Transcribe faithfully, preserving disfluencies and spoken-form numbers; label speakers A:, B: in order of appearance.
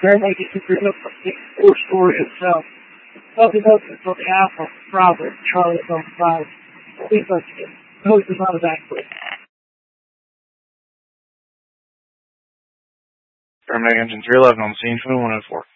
A: Very nice to bring up the full story itself. Talking about the Alpha Bravo Charlie number five. Please let's get post is on the back foot.
B: Terminating engine three eleven on the scene, twenty-one oh four.